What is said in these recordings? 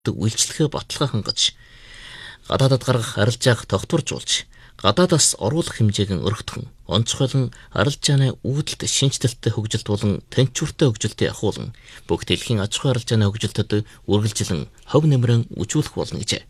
үйлчлэхээ баталгаа хангаж, гадаадад гаргах арилжааг тогтворжуулж, гадаадаас оруулах хэмжээг нь өргөтгөн, онцгойлон арилжааны үүдэлт шинжлэлтэй хөгжилт болон тэнцвэртэй хөгжилтөд ахуулан бүх дэлхийн аж ахуй арилжааны хөгжилтөд үргэлжлэн хов нэмрэн үжүүлэх болно гэжээ.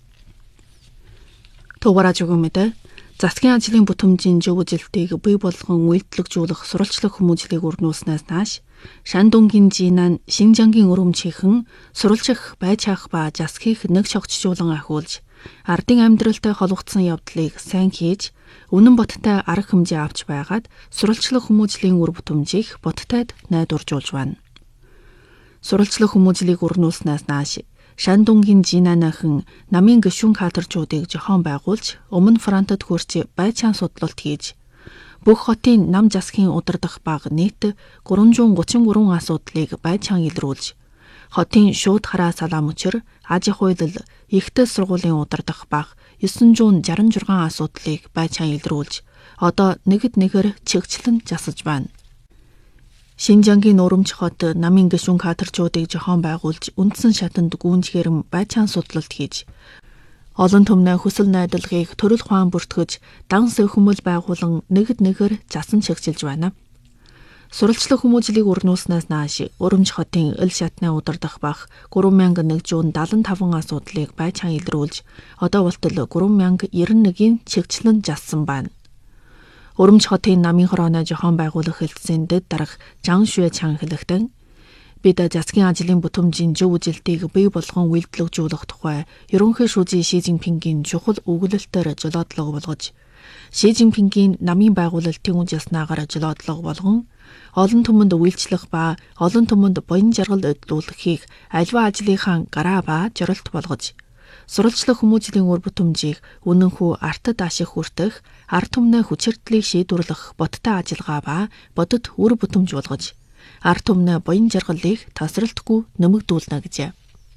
Төвбараа жүгүмэдэ засгийн ажлын бүтэмжийн зөв үжилтийг бий болгон үйлдвэрлэгжүүлэх сурвалжлах хүмүүжлийг өрнүүлснээс нааш Шандунгийн Жинан Шинжангийн өрөмчийнхэн сурвалжих, байж хаах ба засгийг нэг шогчжуулан ахиулж, ардын амьдралтай холбогдсон явдлыг сайн хийж, үнэн боттой арга хэмжээ авч байгаад сурвалжлах хүмүүжлийн үр бүтэмжийг боттойд найдваржуулж байна. Сурвалжлах хүмүүжлийг өрнүүлснээс нааш Шандунгийн Жинанаахан намын гишүүн кадржуудыг зохион байгуулж, өмнө фронтод хөрч байцаан судлалт хийж, бүх хотын нам засгийн удирдах баг нийт 333 асуудлыг байцаан илрүүлж, хотын шууд хараа салаа мөчөр, аж ахуйлал, ихтэй сургуулийн удирдах баг 966 асуудлыг байцаан илрүүлж, одоо нэгд нэгээр чигчлэн засаж байна. Шинжангийн нурамч хот намын гишүүн кадрчуудыг зохион байгуулж, үндсэн шатанд гүнжгэрэн байцаан судлалт хийж, олон түмний хүсэл найдварыг төрөл ухаан бүртгэж, дан сөхөмөл байгуулан нэгд нэгээр засан чигчилж байна. Сурвалжлах хүмүүжлийг өрнүүлснээс нааш Урамч хотын ил шатны удирдах баг 3175 асуудлыг байцаан илрүүлж, одоо болтол 3091-ийн чигчлэн зассан байна. Урамч хотын намын хорооны зохион байгуулах хэлтсийн дэд дарга Жан Шуэ Чан хэлэхдээ бид засгийн ажлын бүтэмжийн зөв үжилтийг бий болгон үйлдвэрлэгжүүлэх тухай ерөнхий шүүжийн Ши Цзиньпингийн чухал өгүүлэлтээр жолоодлого болгож, Ши Цзиньпингийн намын байгуулалтын үжилснаагаар жолоодлого болгон, олон түмэнд үйлчлэх ба олон түмэнд боён жаргал өдлүүлэхийг аливаа ажлынхаа гараа ба зорилт болгож, сурвалжлах хүмүүжлийн үр бүтэмжийг үнэнхүү артад ашиг хүртэх, ард түмний хүчирдлийг шийдвэрлэх бодтой ажиллагаа ба бодит үр бүтэмж болгож, ард түмний боён жаргалыг тасралтгүй нэмэгдүүлнэ гэжээ.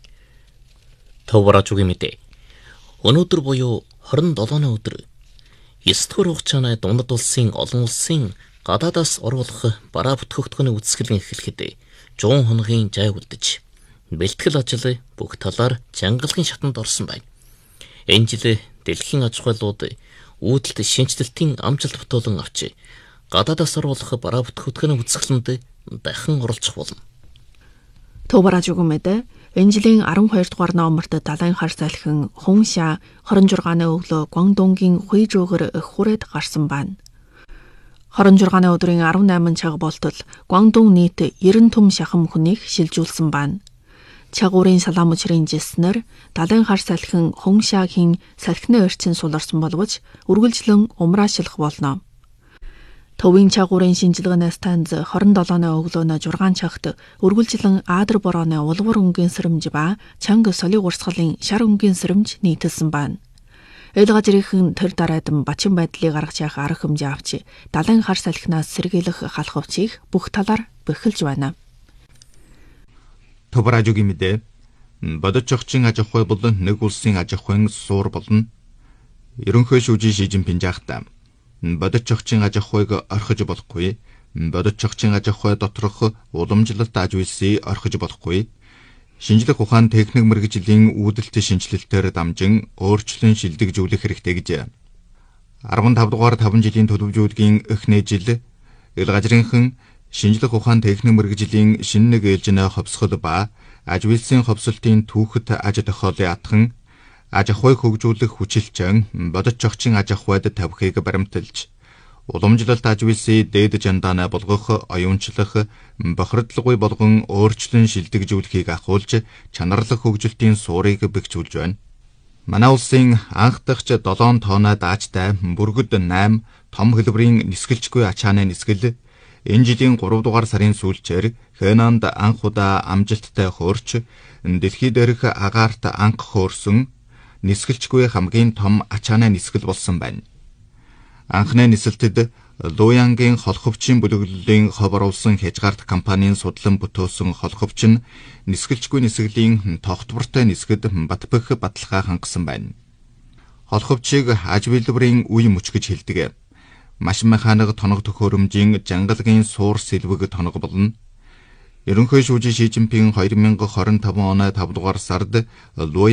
Төвбараа жүгийн мэдээ. Өнөөдөр буюу 27-ны өдөр 9 дугаар хугацааны дундад улсын олон улсын гадаадаас оруулах бараа бүтгэгдэхүүний үсгэлэн эхлэхэд 100 хоногийн жай үлдэж, бэлтгэл ажил бүх талаар жангалгын шатанд орсон байна. Энэ жил дэлхийн аж ахуйлууд үүдэлт шинжлэлтийн амжилт бүтээлэн авч, гадаадаас оруулах бараа бүтгэгдэхүүний үсгэлэнд дахин оролцох болно. Төвбараа жүгүмэдэ энэ жилийн 12 дугаар номерт далайн хар салхин Хунша 26-ны өглөө Гуандонгийн Хуйжүүгэр их хүрээд гарсан байна. 26-ны өдрийн 18 цаг болтол Гуандон нийт 90 түм шахам хүнийг шилжүүлсэн байна. Чагуурын салаа мөчрийн жилснэр далайн хар салхин Хуншагийн салхины орчин суларсан боловч үргэлжлэн умраашилах болно. Төвийн чагуурын шинжилгээнээс таньж 27-ны өглөөний 6 цагт үргэлжлэн Аадар борооны улвар өнгийн сэрэмж ба чанга солиг урсгалын шар өнгийн сэрэмж нийтэлсэн байна. Эл газрынхан тэр дараадан бачин байдлыг гаргаж явах арга хэмжээ авч, далайн хар салхинаас сэргийлэх халхавчийг бүх талаар бэхэлж байна. Төвбараа жүгийн мэдээ. Бодит зохицын аж ахуй болон нэг улсын аж ахуйн суур болно. Ерөнхий шүүжийн Ши Цзиньпин жаахтаа бодит зохицын аж ахуйг орхиж болохгүй, бодит зохицын аж ахуй доторх уламжлалт аж үйлсийг орхиж болохгүй, шинжлэх ухаан техник мэргэжлийн үүдэлт шинжилэлтээр дамжин өөрчлөн шилдэгжүүлэх хэрэгтэй гэж 15 дугаар 5 жилийн төлөвлөжүүлгийн эхний жил эл газрынхан шинжлэх ухаан техник мэргэжлийн шинэ нэг ээлжинэ ховсгол ба аж үйлсийн ховсолтын түүхэт аж тохиолын атхан аж ахуйг хөгжүүлэх хүчилчэн бодит зохицын аж ахуйд тавихыг баримталж, уламжлалт аж үйлсийн дээд жандаанаа болгох, оюунчлах, бохирдлоггүй болгон өөрчлөн шилдэгжүүлэхийг ахуулж, чанарлах хөгжилтийн суурийг бэхжүүлж байна. Манай улсын анх дахь 7 тоноо даачтай бүргэд 8 том хэлбэрийн нисгэлжгүй ачааны нисгэл энэ жилийн 3 дугаар сарын сүүлчээр Хэнанд анх удаа амжилттай хөөрч, дэлхий дээрх агаарт анх хөөрсөн нисгэлжгүй хамгийн том ачааны нисгэл болсон байна. Анхны нисэлтэд Луянгийн холховчийн бүлэглэлийн хов оруулсан хязгаарт компанийн судлан бүтөөсөн холховч нь нисгэлжгүй нисгэлийн тогтвортой нисгэд батбэх баталгаа хангасан байна. Холховчийг аж билбэрийн үе мөч гэж хэлдэг. Машин механик тоног төхөөрөмжийн жангалгийн суур сэлвэг тоног болно. Ерөнхий шүүжин Ши Жинпин 2025 оны 5 дугаар сард